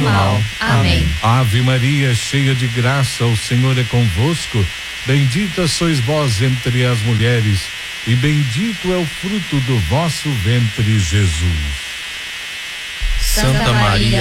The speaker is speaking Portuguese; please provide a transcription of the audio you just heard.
mal. Amém. Ave Maria, cheia de graça, o Senhor é convosco. Bendita sois vós entre as mulheres, e bendito é o fruto do vosso ventre, Jesus. Santa Maria,